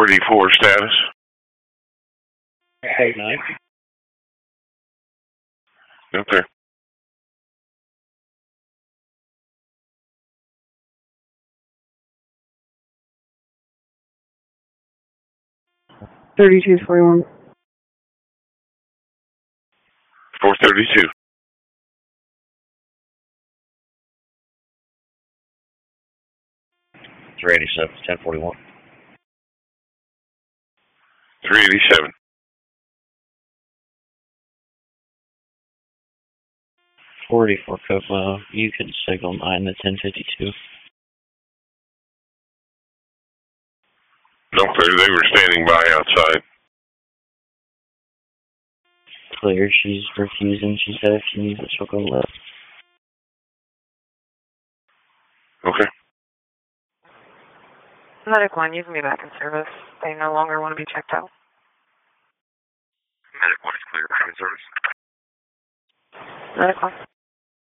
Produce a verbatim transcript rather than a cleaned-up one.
forty-four status. Eight nine. Okay. Thirty-two forty-one. four thirty-two. three eighty-seven, ten forty-one. three eighty-seven. forty-four Kokomo, you can signal nine to ten fifty-two. No clear, they were standing by outside. Clear, she's refusing. She said if she needs it, she'll go left. Okay. Medic one, you can be back in service. They no longer want to be checked out. Medic one is clear, back in service. Medic one.